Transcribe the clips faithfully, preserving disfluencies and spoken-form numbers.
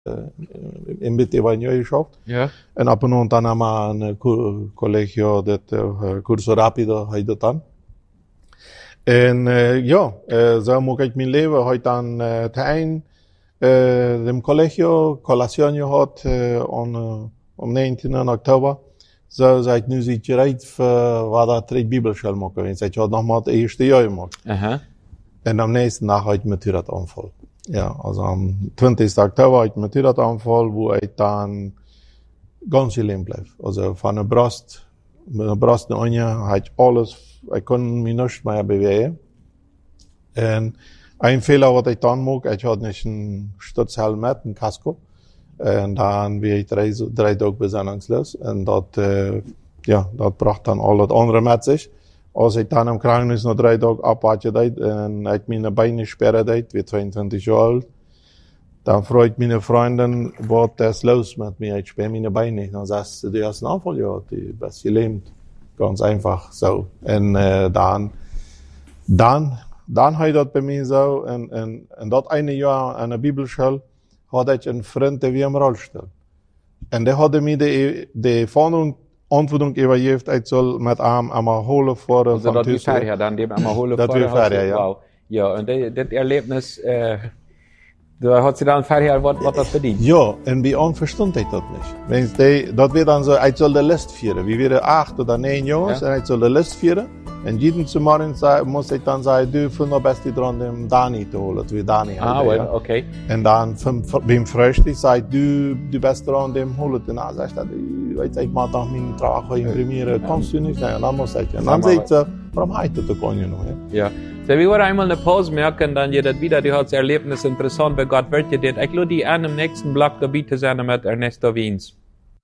in het evangelische. Ja. En op en dan hebben we een collegio dat curso rapido heet dat dan. En uh, ja, uh, zo moet ik mijn leven heute dan uh, te eind uh, dem collegio colazione gehad uh, on, uh, om negentien oktober. Zo zei ik nu zit je rijdt voor wat dat drie bibelschool maken. En zei je had nog maar het eerste jaar gemaakt. Aha. En am nächsten Tag had ik Maturat-aanval. Ja, also am twintigsten oktober had ik Maturat-aanval, wo ik dan ganz alleen bleef. Also van de Brust, met de Brust naar onder had ik alles, ik kon me niets meer bewegen. En een Fehler wat ik dan maak, ik had niet een Stutzhelm met, een Casco. En dan weer ik drie, drie dagen bezendingsloos. En dat, uh, ja, dat bracht dan al het andere met zich. Als ik dan im Krankenhaus nog drie dagen abwarten deed en ik mijn benen sperren deed, weer tweeëntwintig jaar oud, dan freut meine Freundin, wat is los met mir, ich sperre meine Beine nicht. Dann sagst du, du hast einen Anfall gehabt, du bist gelähmt. Ganz einfach so. Und äh, dann, dann, dann hat das bei mir so, und, und, und das eine Jahr an der Bibelschule, hatte ich einen Freund, der wie im Rollstuhl. Und der hatte mir die, die Verantwortung Antwortung übergeben, ich soll mit einem einmal holen vor dem Also das wie fertig, dann die einmal holen vor dem fertig, ja. Wow. Ja, und das Erlebnis, äh, da hat sie dann fertig, was, was das verdient. Ja, und bei uns verstand ich das nicht. Wenn die, das wird dann so, ich soll die List führen. Wir wären acht oder neun Jahre, ja. Und ich soll die List führen. Und jeden zu morgen muss ich dann sagen, du findest am besten dran, den Dani zu holen, wie Dani Ah, halt, well, ja. Okay. Und dann beim Frühstück sage ich, du, du bist dran, den holen. Und dann sage ich, weißt du, ich mache doch meinen Trag imprimieren, kannst du nicht? Ja, dann muss ich, und dann sage ich so, warum heißt das doch nicht noch? Ja. Ja. So, wir wollen einmal eine Pause merken, dann ihr das wieder, die hat das Erlebnis interessant, weil Gott wird dir das. Ich lade die an im nächsten Block dabei zu sein mit Ernesto Wiens.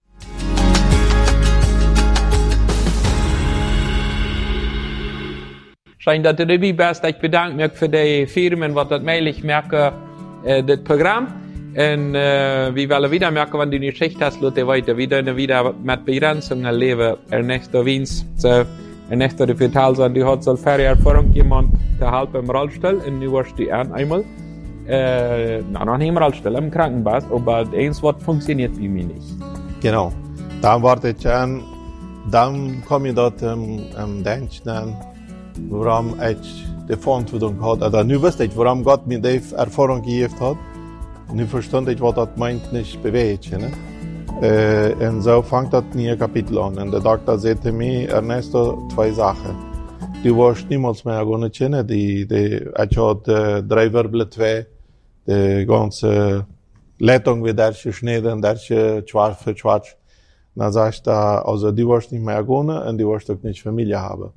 Schön, dass du dabei bist. Ich bedanke mich für die Firmen, die das möglich merken, äh, das Programm. Und äh, wir wollen wieder merken, wenn du eine Geschichte hast, Leute weiter. Wir können wieder mit Begrenzungen leben. Ernesto Wiens. So, Ernesto, du vertellst, du hast so viel Erfahrung jemand der halb im Rollstuhl und du warst die an einmal. Äh, na, noch nicht im Rollstuhl, im Krankenbad, aber eins, was funktioniert wie mir nicht. Genau. Dann warte ich an, dann komme ich dort im, im Denken, warum ich die Verantwortung hat, oder nu wusste ich, warum Gott mir die Erfahrung gegeben hat. Nu verstand ich, was das meint, nicht bewegt, ne? Äh, und so fängt das neue Kapitel an. Und der Doktor sagte mir, Ernesto, zwei Sachen. Du wirst niemals mehr gehen kennen, die, die, ich hatte drei Wirbel, zwei, die ganze Leitung wird der geschnitten, der schwarz für schwarz. Dann sag ich da, also du wirst nicht mehr gehen und du wirst auch nicht Familie haben.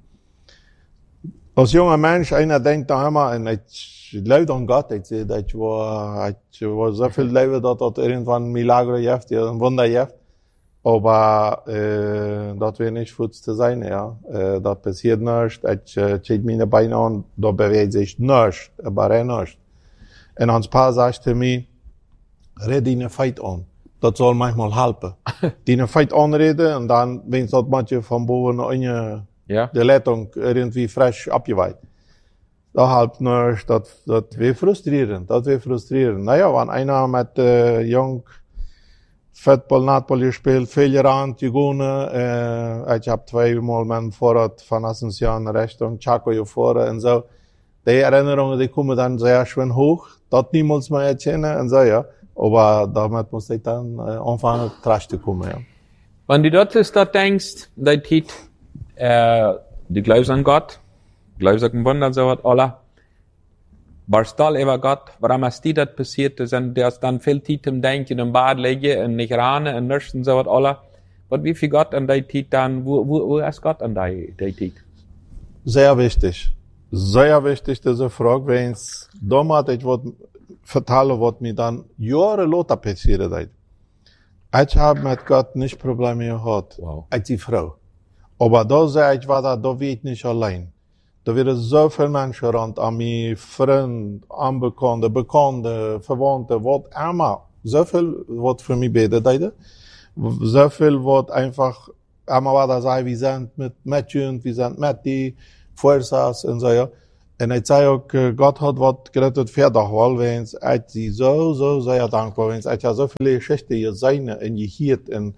Als junger Mensch, einer denkt da immer, und ich glaube an Gott, ich sehe, ich war, ich war so viel Leben, dass das irgendwann ein Milagro gibt, ja, ein Wunder gibt. Aber, äh, das wird nicht gut zu sein, ja. Äh, das passiert nicht, ich, äh, check meine Beine an, da bewegt sich nichts, aber nichts. Und ans Paar sagte mir, red die Feit an. Das soll manchmal helfen. Die Feit anreden, und dann, wenn es das manche von boven nach unten, ja, die Leitung irgendwie frisch abgeweiht. Das halt nicht, das, das wäre frustrierend, das wäre frustrierend. Naja, wenn einer mit, äh, jung, Football, Netball gespielt, viel gerannt, gegangen, äh, ich hab zweimal mit dem Fahrrad von Asunción Richtung Chaco gefahren und so. Die Erinnerungen, die kommen dann sehr schön hoch, das niemals mehr erzählen und so, ja. Aber damit muss ich dann, äh, anfangen, trash zu kommen, ja. Wenn du dort ist, dort denkst, dein Tiet, äh, du glaubst an Gott, glaubst an Wunder, so was, Allah. Warst du über Gott, warum ist dir das passiert? Du hast dann viel Zeit im Denken, im Bad liegen und nicht ran und nichts und so was, Allah. Und wie viel Gott an dein Tiet dann, wo, wo, wo ist Gott an dein Tiet? Sehr wichtig. Sehr wichtig, diese Frage, wenn es damals etwas vertellen, was mir dann Jahre später passiert ist. Ich habe mit Gott nicht Probleme gehabt. Wow. Als die Frau. Aber da sage ich, war da, da bin ich nicht allein. Da werden so viele Menschen rund an mich, Freunde, Unbekannte, Bekannte, Verwandte, was immer. So viel, was für mich betet. So viel, was einfach, immer war da sagen, wir sind mit Mädchen, wir sind mit die Fuerzas und so, ja. En hij zei ook, uh, God had wat gerettet verder wel, wens hij sie zo, zo sehr dankbaar, wens hij ja zoveel Geschichten je zijn en je hiert en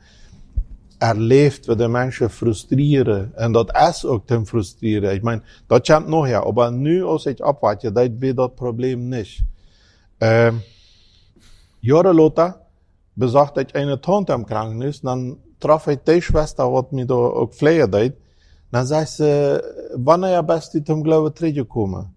erlebt, wie de mensen frustrieren. En dat is ook te frustreren. Ik meine, dat komt nog ja, aber nu als ik abwarte, dat weet dat probleem niet. Uh, Jahre later bezocht ik eine Tante im Krankenhaus, dann traf ich die Schwester, wat mir da auch Pflege deed. Dann zei ze, wanneer bist du zum Glauben teruggekommen?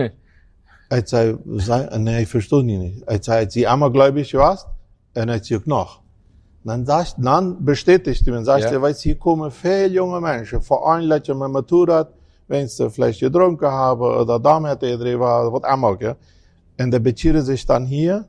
Ich zei, nee, ich verstehe nicht. Ich zei, als sie einmal gläubig warst, und ich zei auch noch. Dann sagt, dann bestätigt sie mir, sagt sie, weil hier kommen viele junge Menschen, vor allem Leute mit Motorrad, wenn sie vielleicht getrunken haben, oder damit drin war, was immer, ja. Und die beziehen sich dann hier,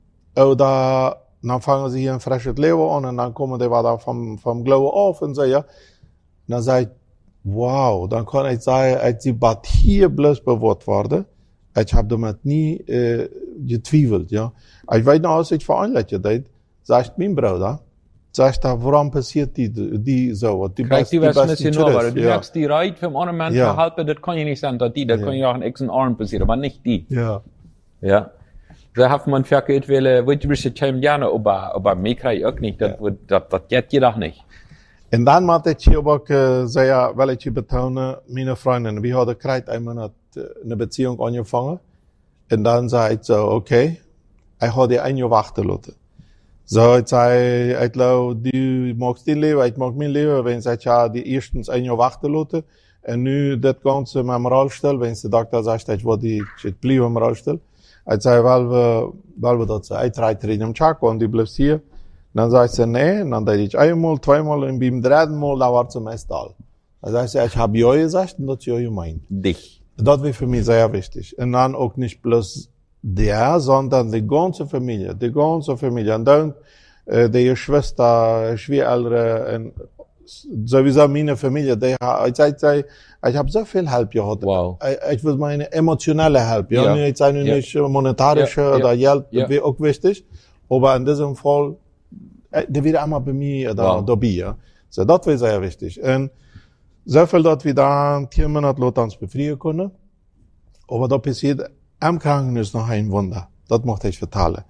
oder dann fangen sie hier ein frisches Leben an, und dann kommen die da vom, vom Glauben auf, und so, ja. Dann sagt, wow, dann kann ich sagen, als sie bad hier bloß bewahrt worden, ich habe damit nie äh, getwiebelt, ja. Ich weiß noch, als ich veranlegt deed, sagt mein Bruder, sagt er, warum passiert die, die so? Die Krijgt die was misschien nog, maar du ja. merkst, die Reit vom anderen Menschen Ja. verhalten, das kann ja nicht sein, dass die, das Ja. kann ja auch in exen Arm passieren, aber nicht die. Ja. Ja. Da hat man verkehrt, weil, wo die bisschen gerne, aber, aber mir kann ich auch nicht, das, Ja. das, das geht jedoch nicht. En dan moet ik hier ook uh, zeggen, wil ik je betonen, mijn vrienden, we hadden krijgt eenmaal een beziehung angefangen. En dan zei ik zo, oké, okay, ik had die een jaar wachten laten. Zo, ik zei, ik lau, du magst die leven, ik mag mijn leven, wenn ze ja die eerstens een jaar wachten laten. En nu dat ganze met mijn rolstel, wenn de dokter zegt, ik wil die, ik blijf met mijn rolstel. Ik zei, wel we, wel we dat ze, ik rijd er in een Chaco en die blijft hier. Dann sagt sie, nee, dann deed ich einmal, zweimal und beim dritten Mal, da war zum ersten Mal. Dann sagt sie, ich habe ja gesagt und das ist ja gemeint. Dich. Das war für mich sehr wichtig. Und dann auch nicht bloß der, sondern die ganze Familie, die ganze Familie. Und dann äh, die Schwester, Schwiegereltern, und sowieso meine Familie, die, ich sage, ich habe so viel Hilfe gehabt. Wow. Ich, ich will meine emotionelle Hilfe, ja, Ja. ich sage Ja. nicht monetarische Ja. oder Geld, Ja. das wäre auch wichtig. Aber in diesem Fall, die wieder einmal bei mir da, Wow. dabei, ja. So, das war sehr wichtig. Und so viel, dass wir dann vier Monate lang uns befrieden können. Aber da passiert am Krankenhaus noch ein Wunder. Das möchte ich vertellen.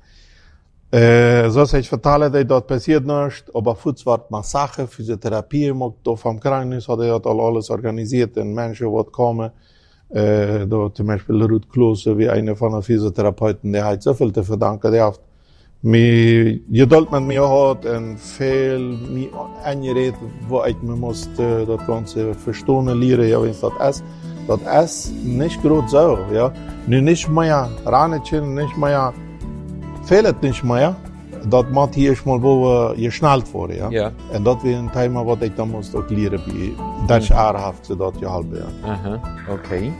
Äh, so ich vertellen, dass das passiert nicht, aber Fuß war Massage, Physiotherapie, da vom Krankenhaus hat er das alles organisiert, und Menschen, die kommen, äh, da zum Beispiel Ruth Klose, wie einer von den Physiotherapeuten, der hat so viel zu verdanken, der hat mir Geduld mit mir hat und viel mir angeredet, wo ich mir musste das Ganze verstehen, lernen, ja, wenn es das ist. Das ist nicht gerade so, ja. Nur nicht mehr Ranetchen, nicht mehr, fehlt nicht mehr. Das macht hier erstmal, wo geschnallt wurde, ja. Ja. Und das wäre ein Thema, was ich dann musste auch lernen, wie das Mhm. Jahrhaft, so das gehalten, ja. Aha, okay.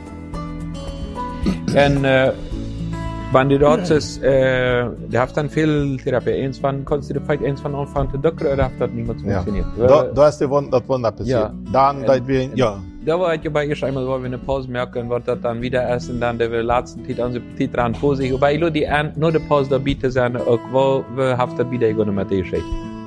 En uh, wanneer du dort ist, äh, du hast dann viel Therapie. Eins von, konntest du vielleicht eins von anfangen zu docken, oder hat das niemals Ja. funktioniert? Da, da ist die Wunder, das Wunder passiert. Ja. Dann, Und- dass wir, ja. Da war ich bei ihr einmal, wo wir eine Pause merken, was das dann wieder ist, und dann der wir letzten Zeit an Zeit dran vor sich. Aber ich lo die an, nur die Pause da bieten sein, auch wo wir haft das wieder gegangen mit der Geschichte.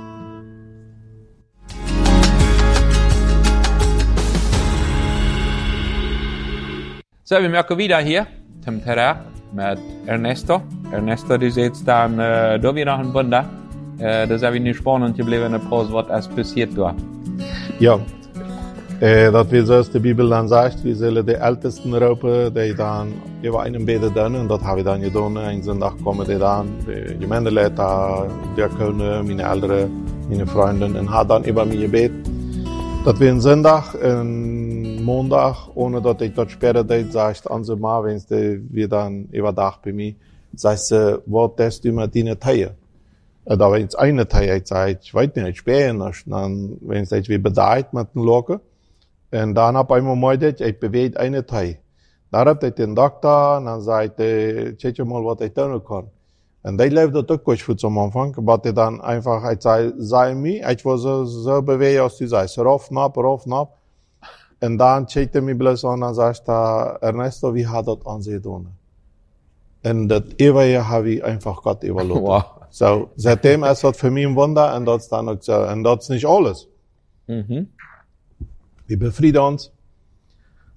So, wir merken wieder hier, zum Terrain mit Ernesto. Ernesto, die sitzt dann, äh, da wieder ein Wunder. Äh, das ist ja nicht spannend geblieben in der Pause, was ist passiert da. Ja. Äh, dat wie zoals de Bibel dan zegt, we zullen de ältesten roepen, die dan über einen beten doen. En dat hebben we dan gedaan. En zondag komen die dan, de gemeenteleiter, diakonen, mijn ouderen, mijn vrienden, en had dan über mij gebet. Dat we een zondag, een maandag, ohne dat ik dat später deed, zegt onze ma, wens we dan überdag bij mij, zegt ze, wat test u met die Teile? Da wenn es eine Teil sagt, ich weiß nicht, ich spähe nicht, dann, wenn es jetzt wie bedeutet mit dem Locken, und dann hab ich einmal mal das, ich bewege eine Teil. Dann hab ich den Doktor, und dann sagt er, check mal, was ich tun kann. Und die läuft das auch gut für zum Anfang, aber die dann einfach, ich sag, sei mir, ich war so, so bewegt, als du sagst, rauf, nab, rauf, nab. Und dann checkt er mich bloß an, und sagt er, Ernesto, wie hat das an sich getan? Und das ewige habe ich einfach Gott überlassen. Wow. So, seitdem ist das für mich ein Wunder, und das ist dann auch so, und das ist nicht alles. Mhm. Wir befrieden uns.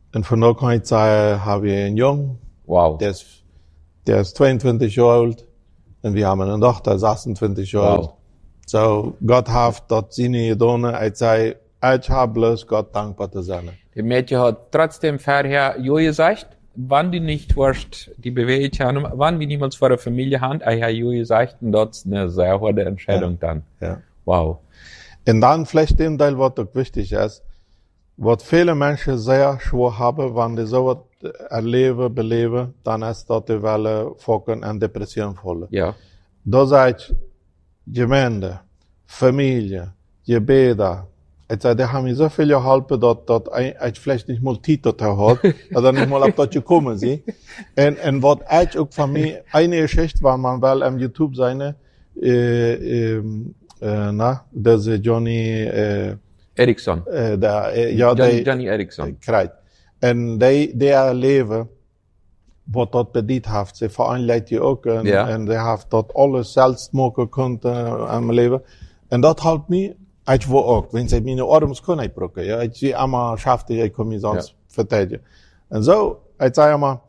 En voor nu kan ik zeggen, hebben we een jong. Wow. Der ist, der ist zweiundzwanzig Jahre alt. Und wir haben eine Tochter, sechsundzwanzig Jahre alt. Wow. So, Gott hat dort seine gedonen. Ich sage, ich habe bloß Gott dankbar zu sein. Die Mädchen hat trotzdem vorher Jo gesagt, wann die nicht wirst, die bewegt haben, wann wir niemals vor der Familie haben, ich habe Jo gesagt, und das ist eine sehr harte Entscheidung Ja. dann. Ja. Wow. Und dann vielleicht den Teil, was auch wichtig ist, was viele Menschen sehr schwer haben, wenn die sowas erleben, beleben, dann ist das die Welle Folgen an Depression fallen. Ja. Da sagt Gemeinde, Familie, Gebete, ich sage, die haben mir so viel geholfen, dass, dass ich vielleicht nicht mal Titel hat, oder nicht mal auf das gekommen sind. Und, und was ich auch von mir, eine Geschichte, wenn man will am YouTube seine, äh, äh, na, das ist Johnny, äh, Eriksson. äh, der, äh, ja, Johnny, der, Johnny Eriksson. krijgt. En die, die leven, wat dat bedient heeft, ze veranleidt je ook, en, Ja. en die heeft dat alles zelfs maken kunnen aan mijn leven. En dat helpt me, ik wil ook, wenn ze mijn arms kunnen uitbroken, ja, ik zie allemaal schafte, ik kom je sonst Ja. vertellen. En zo, ik zei allemaal,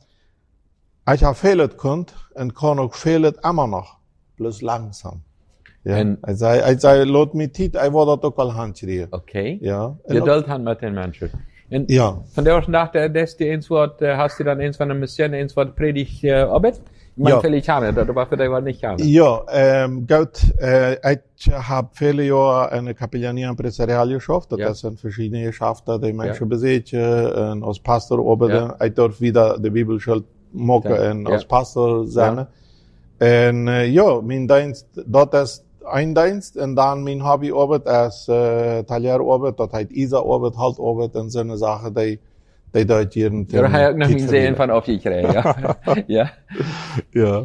ik heb veel het kunt, en kan ook veel het immer nog, plus langzaam. Ja, En- ik zei, ik zei, laat me tijd, ik wil dat ook wel handschrijven. Okay. Ja. En ook- Geduld haben mit den Menschen. Und Ja. von der ersten Tag, der ist die eins Wort, äh, hast du dann eins von der Mission, eins Wort Predigt, äh, Arbeit? Ich meine, Ja. vielleicht haben, das war für dich war nicht haben. Ja, ähm, gut, äh, ich habe viele Jahre eine Kapellanie Empresarial geschafft. Das Ja. sind verschiedene Geschäfte, die Menschen Ja. besitzen, und als Pastor arbeiten. Ich darf wieder die Bibelschule machen Ja. und Ja. als Pastor sein. Und äh, ja, mein Dienst, das ist ein Dienst, und dann mein Hobbyarbeit ist äh, Talierarbeit, das heißt Isa-Arbeit, Haltarbeit und so eine Sache, die, die dort jeden Ja, da habe ich auch noch Zeit nie sehen verdienen. von aufgekriegt, ja. Ja. Ja.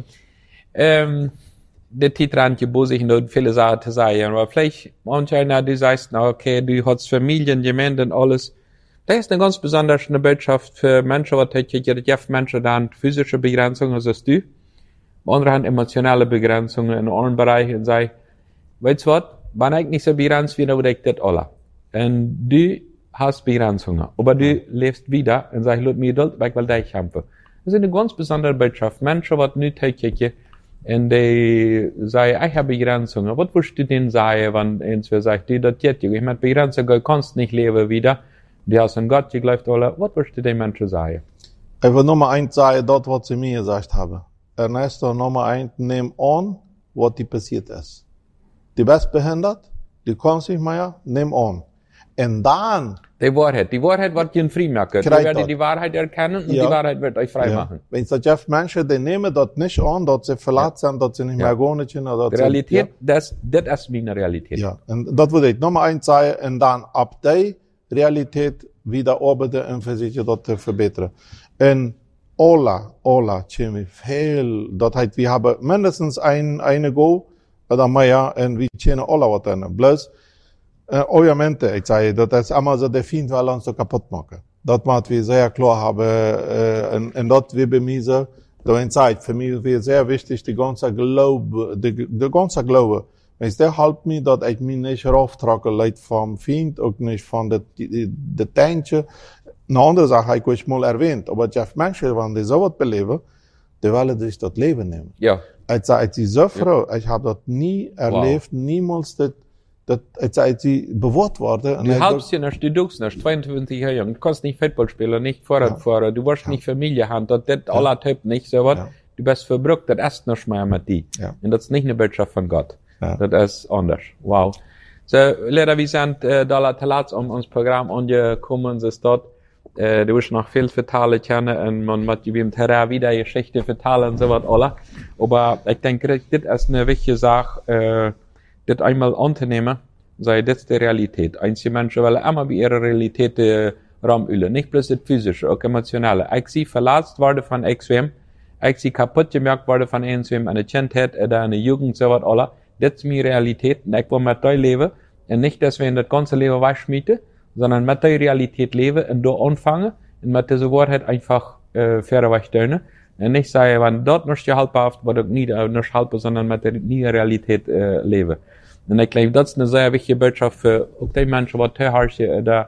Ähm, der Titrandje bosig und viele Sachen zu sagen, aber vielleicht, manchmal, du sagst, na, okay, du hast Familien, Gemeinde und alles. Das ist eine ganz besondere eine Botschaft für Menschen, was hat ja Menschen, die haben physische Begrenzungen, als du. Andere haben emotionale Begrenzungen in allen Bereichen und sagen, weißt du was, wenn ich nicht so begrenzt bin, dann würde ich das alle. Und du hast Begrenzungen, aber du lebst wieder und sagst, lass mir Geduld, weil ich will dich kämpfen. Das ist eine ganz besondere Botschaft. Menschen, die nicht täglich und die sagen, ich habe Begrenzungen. Was würdest du denen sagen, wenn jemand sagt, du, das geht, ich mit Begrenzungen, du kannst nicht leben wieder. Die hast an Gott geglaubt, alle. Was würdest du den Menschen sagen? Ich will Nummer eins sagen, das, was sie mir gesagt haben. Ernesto, Nummer eins, nimm an, was dir passiert ist. Du bist behindert, du kannst nicht mehr, nimm an. Und dann, Die Wahrheit. Die Wahrheit wird dir frei machen. Du Kriegt werdet das. die Wahrheit erkennen und Ja. die Wahrheit wird euch frei ja, machen. wenn es da Menschen, die nehmen das nicht an, dass sie verletzt sind, dass sie nicht Ja. mehr gehen können, oder Die dass Realität, das, das ist meine Realität. Sie, ja, ja. Und das würde ich Nummer eins sagen, und dann ab der Realität wieder arbeiten und versuchen, das zu verbessern. Und alle, alle, ziemlich viel, das heißt, wir haben mindestens ein, eine Go, oder mehr, und wir kennen alle was drin. Bloß, äh, obviamente, ich sage, das ist immer so der Feind, weil uns so kaputt machen. Das macht wir sehr klar haben, äh, und, und das wir bei mir so, da in Zeit, für mich ist sehr wichtig, die ganze Glaube, die, die ganze Glaube. Wenn es der halt mir, dass ich mich nicht rauftrage, leid vom Feind, auch nicht von der, der, der Tänche. Eine andere Sache habe ich mal erwähnt, aber ich habe Menschen, wenn die sowas beleben, die wollen sich das Leben nehmen. Ja. Ich sage, ich bin so froh, ich habe das nie erlebt, niemals das, das, ich sage, ich bin bewahrt worden. Du halbst ja nicht, du tust nicht, zweiundzwanzig Jahre jung. Du kannst nicht Football spielen, nicht Fahrrad fahren, du wirst nicht Familie haben, das, das aller Typ nicht so was. Ja. Du bist verbrückt, das ist nicht mehr mit dir. Ja. Und das ist nicht eine Botschaft von Gott. Ja. Das ist anders. Wow. So, leider, wir sind, äh, da te laat um ons Programm angekommen, ist dort. Äh, du wirst noch viel vertalen können und man muss wie im Terrain wieder Geschichte vertalen und so was alle. Aber ich denke, das ist eine wichtige Sache, äh, das einmal anzunehmen, sei das die Realität. Einige Menschen wollen immer wie ihre Realität äh, rumülen. Nicht bloß das physische, auch emotionale. Ich sie verletzt worden von irgendwem, ich sie kaputt gemerkt worden von irgendwem, eine Kindheit oder eine Jugend, so was alle. Das ist meine Realität und ich will mit dir leben und nicht deswegen das ganze Leben wegschmieden, sondern mit der Realität leben und da anfangen und mit dieser Wahrheit einfach äh, fair wegstellen. Und nicht sagen, wenn dort nicht haltbar ist, wird nicht, äh, nicht haltbar, sondern mit der nie Realität äh, leben. Und ich glaube, das ist eine sehr wichtige Botschaft für auch die Menschen, die zu herrschen oder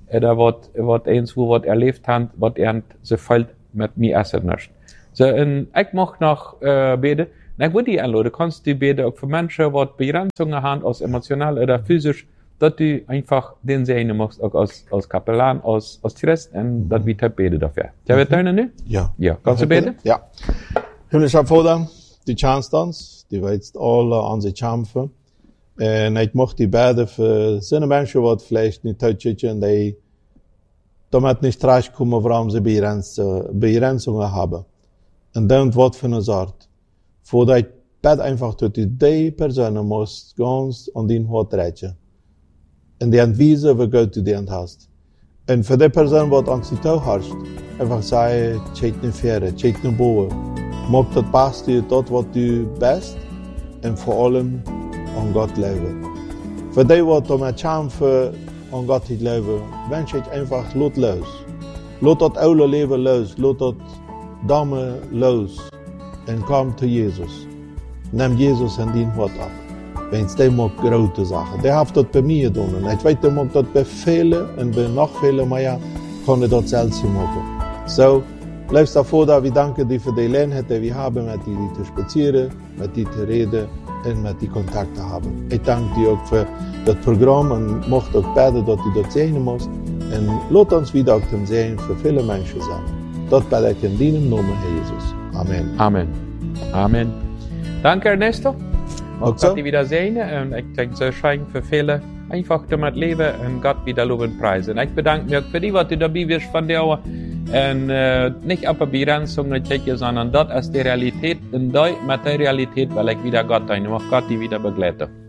oder wat, wat eens wo wat erlebt haben, wat er so viel mit mir essen nicht. So, und ich mag noch äh, beten. Und ich würde dich einladen, kannst du beten auch für Menschen, die Begrenzungen haben, aus emotional oder physisch, dass du einfach den sehen machst, auch als, als Kapellan, als, als Christ, und dass wir beten dafür. Ja, wir tun nicht? Ja. Ja, kannst du beten? Ja. Himmlischer Vater, die kennst uns, die weißt alle an sich kämpfen. Und ich möchte die beten für seine Menschen, die vielleicht nicht touchen, die damit nicht rauskommen, warum sie Begrenzungen haben. Und dann wird von uns Art. Vor ich bete einfach, dass du die Person musst ganz an den Hort reichen. Und die Anweise, wie Gott du die hast. Und für die Person, die Angst auch hast, einfach sagen, check nicht Fähre, check nicht Boe. Mach das Beste, das, was du bist, und vor allem an Gott leben. Für die, die damit kämpfen, an Gott leben, wünsche ich einfach, lass los. Lass das alte Leben los, lass das Dame los und komm zu Jesus. Nimm Jesus in dein Hort ab. Wenn es dem mag große Sachen. Der hat das bei mir getan. Und ich weiß, der mag das bei vielen und bei noch vielen mehr kann er das selbst machen. So, liebster Vater, wir danken dir für die Lernheit, die wir haben, mit dir zu spazieren, mit dir zu reden und mit dir Kontakte haben. Ich danke dir auch für das Programm und möchte auch beten, dass du das sehen musst. Und lass uns wieder auch zum Sehen für viele Menschen sein. Das bete ich in deinem Namen, Herr Jesus. Amen. Amen. Amen. Danke, Ernesto. Auch so. so. Gott wieder segnen. Und ich denke, so scheint für viele einfach damit leben und Gott wieder loben preisen. Ich bedanke mich für die, was du dabei bist von dir. Und äh, nicht auf eine Begrenzung, sondern das ist die Realität. Und mit der Realität, weil ich wieder Gott ein, Gott die wieder begleite.